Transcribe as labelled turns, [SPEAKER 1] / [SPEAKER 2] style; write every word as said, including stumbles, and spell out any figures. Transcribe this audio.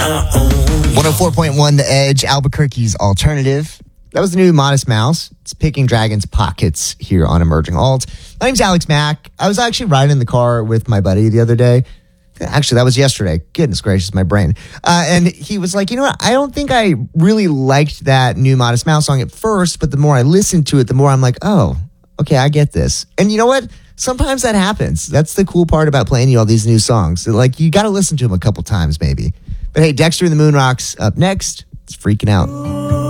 [SPEAKER 1] one oh four point one The Edge, Albuquerque's alternative. That was the new Modest Mouse. It's Picking Dragons Pockets here on Emerging Alt. My name's Alex Mack. I was actually riding in the car with my buddy the other day. Actually, that was yesterday. Goodness gracious, my brain. Uh, and he was like, you know what? I don't think I really liked that new Modest Mouse song at first, but the more I listened to it, the more I'm like, oh, okay, I get this. And you know what? Sometimes that happens. That's the cool part about playing you all these new songs. Like, you got to listen to them a couple times maybe. But hey, Dexter and the Moonrocks up next. It's Freaking Out.